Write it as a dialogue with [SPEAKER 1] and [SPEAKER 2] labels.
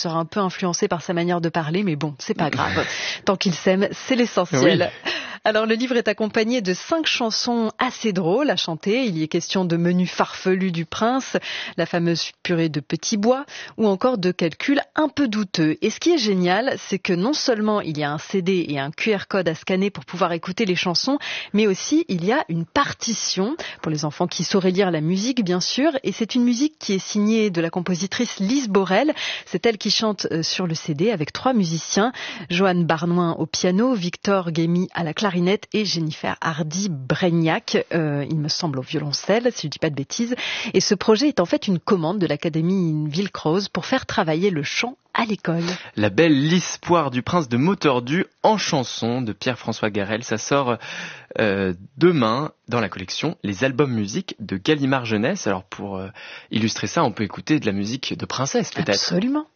[SPEAKER 1] sera un peu influencé par sa manière de parler, mais bon, c'est pas grave. Tant qu'il s'aime, c'est l'essentiel. Oui. Alors le livre est accompagné de 5 chansons assez drôles à chanter. Il y est question de menus farfelus du prince, la fameuse purée de petits bois ou encore de calculs un peu douteux. Et ce qui est génial, c'est que non seulement il y a un CD et un QR code à scanner pour pouvoir écouter les chansons, mais aussi il y a une partition pour les enfants qui sauraient lire la musique bien sûr. Et c'est une musique qui est signée de la compositrice Lise Borel. C'est elle qui chante sur le CD avec 3 musiciens, Joanne Barnoin au piano, Victor Guémy à la clarinette et Jennifer Hardy-Brignac, il me semble au violoncelle, si je ne dis pas de bêtises. Et ce projet est en fait une commande de l'Académie Ville-Creuse pour faire travailler le chant à l'école.
[SPEAKER 2] La belle L'Espoir du prince de Mautordu en chanson de Pierre-François Garel. Ça sort demain dans la collection Les albums musique de Gallimard Jeunesse. Alors pour illustrer ça, on peut écouter de la musique de princesse peut-être.
[SPEAKER 1] Absolument.